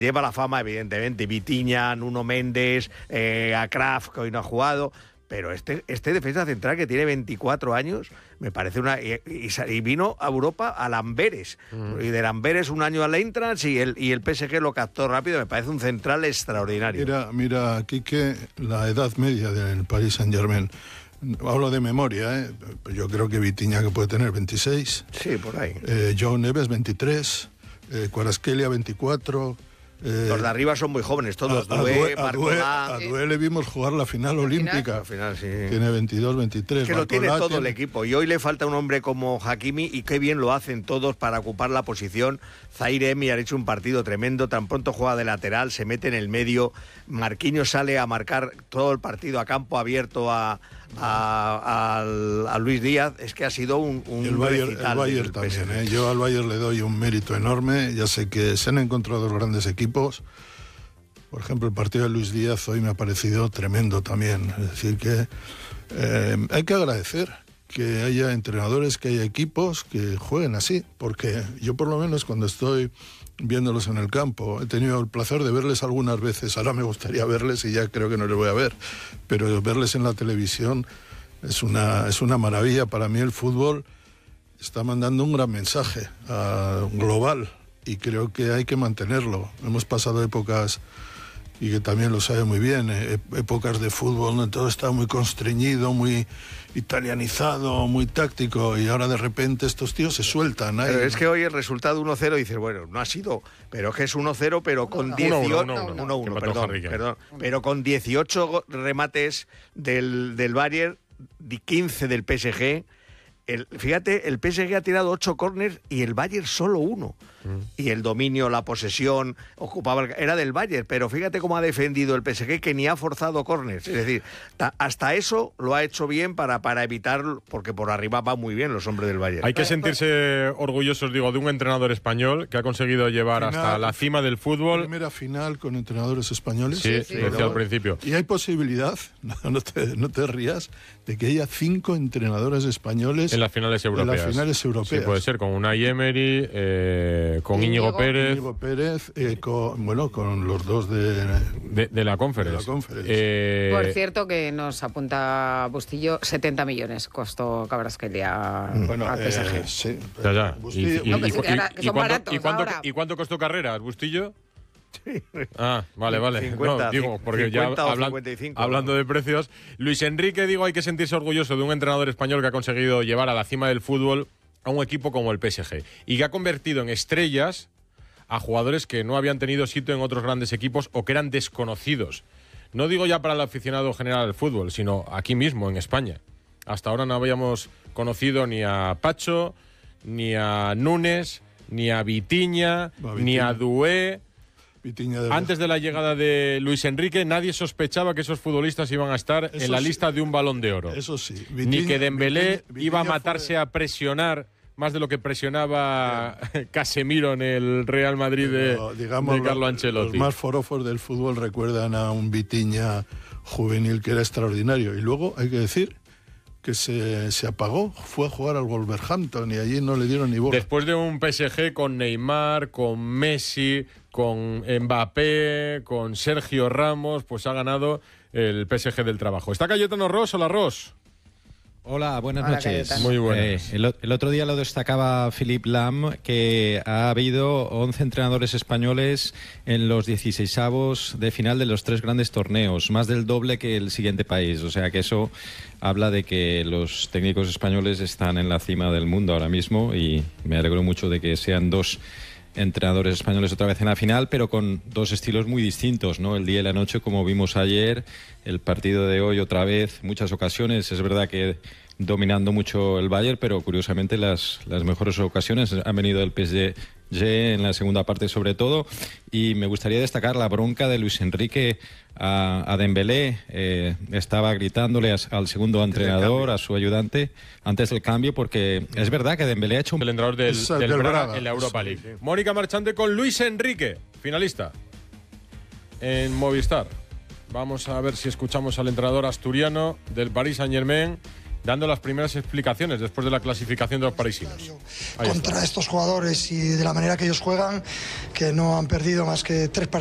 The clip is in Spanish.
Lleva la fama, evidentemente, Vitinha, Nuno Méndez, a Kraft, que hoy no ha jugado, pero este defensa central que tiene 24 años, me parece y vino a Europa a Lamberes, y de Lamberes un año al Eintracht, y el PSG lo captó rápido, me parece un central extraordinario. Mira, Quique, la edad media del Paris Saint-Germain. Hablo de memoria, yo creo que Vitinha que puede tener 26. Sí, por ahí. Joe Neves 23, Kvaratskhelia 24. Los de arriba son muy jóvenes todos. A Doué le vimos jugar la final olímpica. La final, sí. Tiene 22, 23. Que lo tiene todo el equipo. Y hoy le falta un hombre como Hakimi, y qué bien lo hacen todos para ocupar la posición. Zaire Emery ha hecho un partido tremendo. Tan pronto juega de lateral, se mete en el medio. Marquinhos sale a marcar todo el partido a campo abierto a Luis Díaz. Es que ha sido un el Bayern también. Yo al Bayern le doy un mérito enorme. Ya sé que se han encontrado los grandes equipos. Por ejemplo, el partido de Luis Díaz hoy me ha parecido tremendo también. Es decir, que hay que agradecer que haya entrenadores, que haya equipos que jueguen así, porque yo por lo menos cuando estoy viéndolos en el campo, he tenido el placer de verles algunas veces. Ahora me gustaría verles y ya creo que no les voy a ver, pero verles en la televisión es una maravilla. Para mí el fútbol está mandando un gran mensaje global, y creo que hay que mantenerlo. Hemos pasado épocas, y que también lo sabe muy bien, épocas de fútbol donde todo estaba muy constreñido, muy italianizado, muy táctico, y ahora de repente estos tíos se sueltan. Pero es que hoy el resultado 1-0, dices, bueno, no ha sido, pero es que es 1-0, pero con 1-1, perdón, pero con 18 remates del Bayern, 15 del PSG. Fíjate, el PSG ha tirado 8 córners y el Bayern solo 1. Y el dominio, la posesión, era del Bayern, pero fíjate cómo ha defendido el PSG, que ni ha forzado córners. Es decir, hasta eso lo ha hecho bien para evitar, porque por arriba van muy bien los hombres del Bayern. Hay que sentirse orgullosos, digo, de un entrenador español que ha conseguido llevar hasta la cima del fútbol. Primera final con entrenadores españoles. Sí, decía al principio. Y hay posibilidad, no te rías, de que haya 5 entrenadores españoles en las finales europeas. Sí, puede ser, con Unai Emery, con Íñigo Pérez. Con los dos de la Conference. Por cierto, que nos apunta Bustillo, 70 millones costó Kvaratskhelia al PSG. Sí. Ya. ¿Y cuánto costó Carreras, Bustillo? Sí. Ah, vale. 50, no, digo, porque 50 ya hablando de precios, Luis Enrique, digo, hay que sentirse orgulloso de un entrenador español que ha conseguido llevar a la cima del fútbol a un equipo como el PSG y que ha convertido en estrellas a jugadores que no habían tenido sitio en otros grandes equipos o que eran desconocidos. No digo ya para el aficionado general del fútbol, sino aquí mismo, en España. Hasta ahora no habíamos conocido ni a Pacho, ni a Núñez, ni a Vitinha, ni a Doué. Antes de la llegada de Luis Enrique, nadie sospechaba que esos futbolistas iban a estar en la lista de un Balón de Oro. Eso sí. Ni que Dembélé iba a matarse a presionar más de lo que presionaba Casemiro en el Real Madrid de Carlo Ancelotti. Los más forofos del fútbol recuerdan a un Vitinha juvenil que era extraordinario. Y luego hay que decir que se apagó, fue a jugar al Wolverhampton y allí no le dieron ni bola. Después de un PSG con Neymar, con Messi, con Mbappé, con Sergio Ramos, pues ha ganado el PSG del trabajo. ¿Está Cayetano Ros? Hola, Ros. Hola, buenas noches. Cayetano. Muy buenas. El otro día lo destacaba Philippe Lam, que ha habido 11 entrenadores españoles en los 16avos de final de los 3 grandes torneos, más del doble que el siguiente país. O sea que eso habla de que los técnicos españoles están en la cima del mundo ahora mismo, y me alegro mucho de que sean 2 entrenadores españoles otra vez en la final, pero con 2 estilos muy distintos, ¿no? El día y la noche, como vimos ayer, el partido de hoy otra vez, muchas ocasiones, es verdad que dominando mucho el Bayern, pero curiosamente las mejores ocasiones han venido del PSG en la segunda parte sobre todo, y me gustaría destacar la bronca de Luis Enrique a Dembélé. Estaba gritándole al segundo entrenador, a su ayudante, antes del cambio, porque es verdad que Dembélé ha hecho el entrenador del Braga en la Europa League. Sí. Mónica Marchante con Luis Enrique, finalista en Movistar. Vamos a ver si escuchamos al entrenador asturiano del Paris Saint-Germain, dando las primeras explicaciones después de la clasificación de los parisinos. Contra estos jugadores y de la manera que ellos juegan, que no han perdido más que 3 partidos